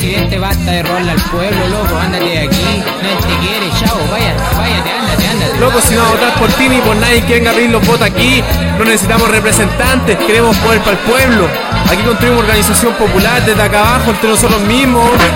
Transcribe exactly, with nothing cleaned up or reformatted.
presidente, basta de robarle al pueblo, loco, ándate de aquí, nadie te quiere, chao, váyate, váyate, ándate, ándate. Loco, si no vamos a votar por ti ni por nadie que venga a pedir los votos aquí, no necesitamos representantes, queremos poder para el pueblo. Aquí construimos organización popular desde acá abajo, entre nosotros mismos.